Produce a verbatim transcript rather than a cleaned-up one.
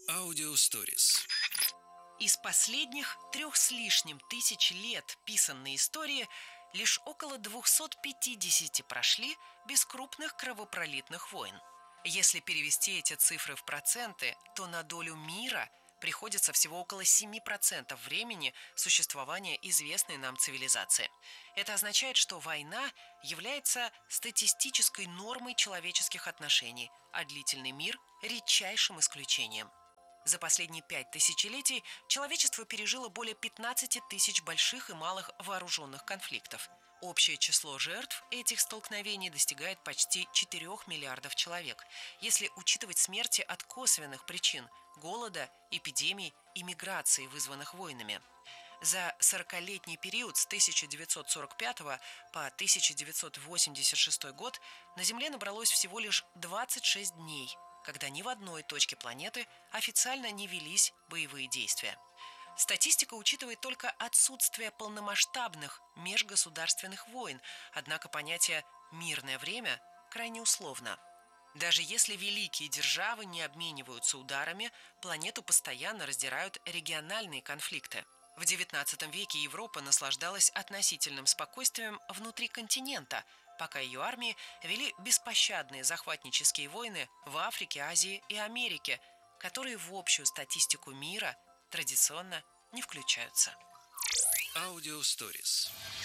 Аудиосторис. Из последних трех с лишним тысяч лет писанной истории лишь около двухсот пятидесяти прошли без крупных кровопролитных войн. Если перевести эти цифры в проценты, то на долю мира приходится всего около семи процентов времени существования известной нам цивилизации. Это означает, что война является статистической нормой человеческих отношений, а длительный мир – редчайшим исключением. За последние пять тысячелетий человечество пережило более пятнадцати тысяч больших и малых вооруженных конфликтов. Общее число жертв этих столкновений достигает почти четырёх миллиардов человек, если учитывать смерти от косвенных причин – голода, эпидемий и миграции, вызванных войнами. За сорокалетний период с тысяча девятьсот сорок пятого по тысяча девятьсот восемьдесят шестой год на Земле набралось всего лишь двадцать шесть дней, когда ни в одной точке планеты официально не велись боевые действия. Статистика учитывает только отсутствие полномасштабных межгосударственных войн, однако понятие «мирное время» крайне условно. Даже если великие державы не обмениваются ударами, планету постоянно раздирают региональные конфликты. В девятнадцатом веке Европа наслаждалась относительным спокойствием внутри континента, пока ее армии вели беспощадные захватнические войны в Африке, Азии и Америке, которые в общую статистику мира традиционно не включаются. Аудиосторис.